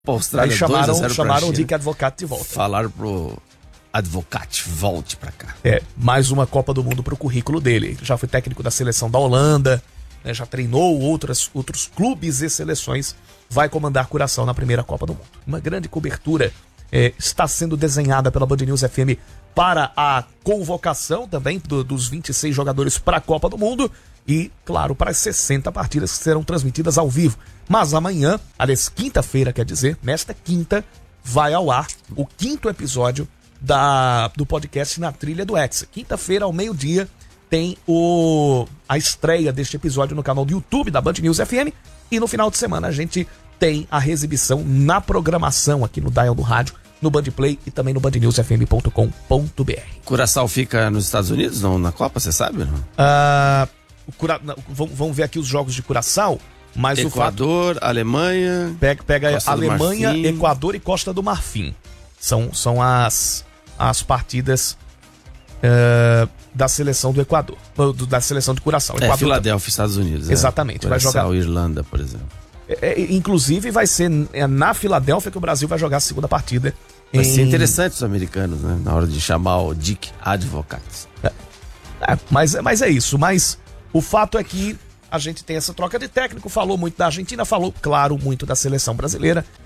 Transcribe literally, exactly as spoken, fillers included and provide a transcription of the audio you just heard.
Austrália, aí chamaram, dois a zero chamaram o pra Dick Advocaat de volta. Falaram pro Advocaat, volte pra cá. É, mais uma Copa do Mundo pro currículo dele. Ele já foi técnico da seleção da Holanda, né, já treinou outras, outros clubes e seleções, vai comandar Curaçao na primeira Copa do Mundo. Uma grande cobertura é, está sendo desenhada pela Band News F M para a convocação também do, dos vinte e seis jogadores para a Copa do Mundo e, claro, para as sessenta partidas que serão transmitidas ao vivo. Mas amanhã, aliás, quinta-feira, quer dizer, nesta quinta, vai ao ar o quinto episódio da, do podcast Na Trilha do Hexa. Quinta-feira, ao meio-dia, tem o, a estreia deste episódio no canal do YouTube da Band News F M e no final de semana a gente tem a reexibição na programação aqui no Dial do Rádio, no Bandplay e também no band news f m ponto com ponto b r. Curaçao fica nos Estados Unidos, não, na Copa, você sabe? Não? Ah, o Cura... não, vamos, vamos ver aqui os jogos de Curaçao, mas Equador, o fato... Alemanha... Pega, pega Costa Alemanha, Equador e Costa do Marfim. São, são as, as partidas uh, da seleção do Equador, do, da seleção de Curaçao. É, Equador, Filadélfia, Estados Unidos. Exatamente. É. Vai jogar... Irlanda, por exemplo. É, é, inclusive vai ser na Filadélfia que o Brasil vai jogar a segunda partida. Vai em... ser interessante os americanos, né? Na hora de chamar o Dick Advocaat. É, é, mas, mas é isso. Mas o fato é que a gente tem essa troca de técnico. Falou muito da Argentina, falou, claro, muito da seleção brasileira.